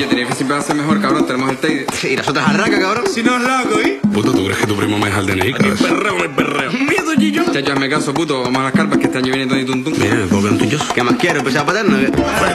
Yo tenía que siempre va a ser mejor, cabrón. Tenemos el Teide. Y las otras arracas, cabrón. Si no es loco, ¿eh? Puto, ¿tú crees que tu primo me deja el DNI, cabrón? Perreo, no hay perreo. Miedo, Gillo. Chacho, hazme caso, puto. Vamos a las carpas que este año viene Tony Tuntún. Mira, ¿puedo ver un tuyo? ¿Qué más quiero? ¿Pesado paterno? ¿Qué?